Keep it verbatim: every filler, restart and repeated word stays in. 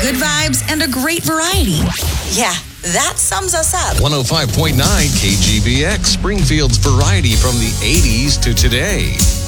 good vibes, and a great variety. Yeah, that sums us up. one oh five point nine K G B X, Springfield's variety from the eighties to today.